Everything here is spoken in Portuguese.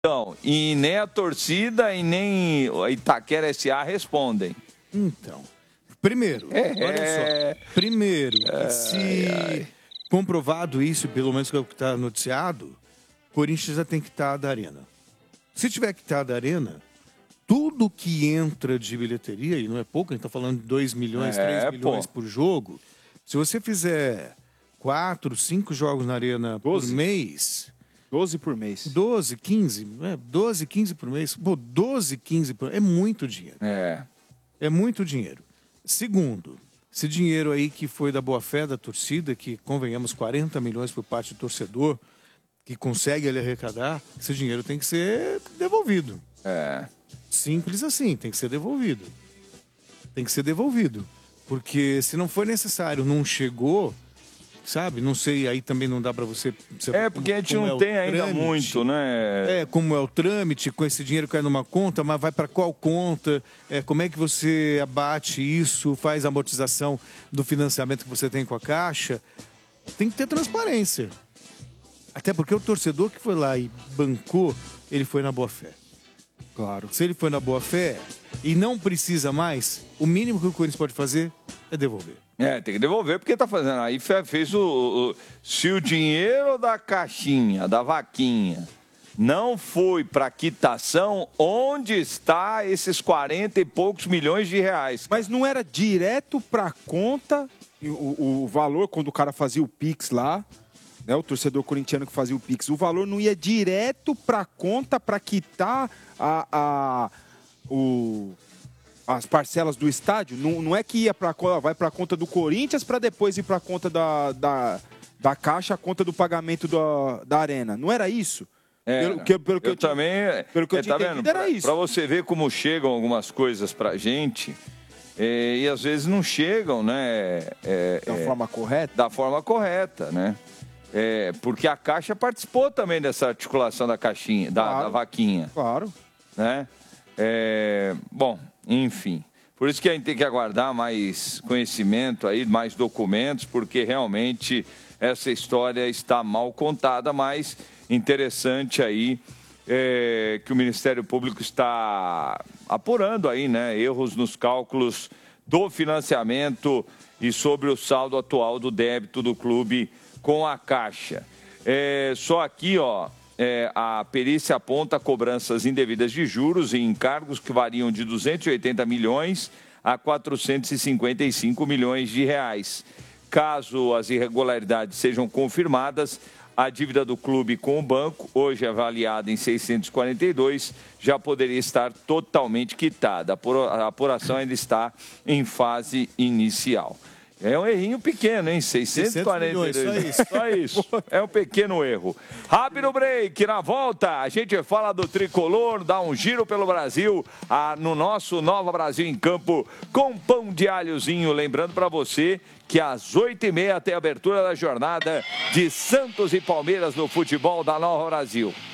Então, e nem a torcida e nem a Itaquera S.A. respondem. Então, primeiro, olha só. Primeiro, se comprovado isso, pelo menos que é o que está noticiado, Corinthians já tem que estar da Arena. Se tiver que estar da Arena, tudo que entra de bilheteria, e não é pouco, a gente está falando de 2 milhões, 3 milhões por jogo, se você fizer 4, 5 jogos na Arena 12 por mês... 12 por mês. 12, 15, 12, 15 por mês. Pô, 12, 15 por mês. É muito dinheiro. É muito dinheiro. Segundo, esse dinheiro aí que foi da boa-fé da torcida, que convenhamos 40 milhões por parte do torcedor, que consegue ele arrecadar, esse dinheiro tem que ser devolvido. Simples assim, tem que ser devolvido. Tem que ser devolvido. Porque se não for necessário, não chegou... Sabe? Não sei, aí também não dá para você... porque a gente não tem ainda muito, né? Como é o trâmite, com esse dinheiro cai numa conta, mas vai para qual conta? Como é que você abate isso, faz a amortização do financiamento que você tem com a Caixa? Tem que ter transparência. Até porque o torcedor que foi lá e bancou, ele foi na boa-fé. Claro. Se ele foi na boa-fé e não precisa mais, o mínimo que o Corinthians pode fazer é devolver. Tem que devolver porque tá fazendo. Aí fez se o dinheiro da caixinha, da vaquinha, não foi para quitação, onde está esses 40 e poucos milhões de reais? Mas não era direto para conta o valor quando o cara fazia o Pix lá, né? O torcedor corintiano que fazia o Pix, o valor não ia direto para conta para quitar as parcelas do estádio? Não é que ia vai para a conta do Corinthians para depois ir para a conta da Caixa, a conta do pagamento da Arena. Não era isso? Pelo que eu tinha entendido, era isso. Para você ver como chegam algumas coisas para a gente, e às vezes não chegam, né? Da forma correta? Da forma correta, né? Porque a Caixa participou também dessa articulação da caixinha, da vaquinha. Claro. Né? Bom, enfim. Por isso que a gente tem que aguardar mais conhecimento aí, mais documentos, porque realmente essa história está mal contada, mas interessante aí que o Ministério Público está apurando aí, né? Erros nos cálculos do financiamento e sobre o saldo atual do débito do clube com a Caixa. Só aqui, a perícia aponta cobranças indevidas de juros e encargos que variam de 280 milhões a 455 milhões de reais. Caso as irregularidades sejam confirmadas, a dívida do clube com o banco, hoje avaliada em 642, já poderia estar totalmente quitada. A apuração ainda está em fase inicial. É um errinho pequeno, hein? 642 milhões, só isso. É um pequeno erro. Rápido break, na volta a gente fala do Tricolor, dá um giro pelo Brasil, no nosso Nova Brasil em Campo, com pão de alhozinho. Lembrando para você que às 8h30 tem a abertura da jornada de Santos e Palmeiras no futebol da Nova Brasil.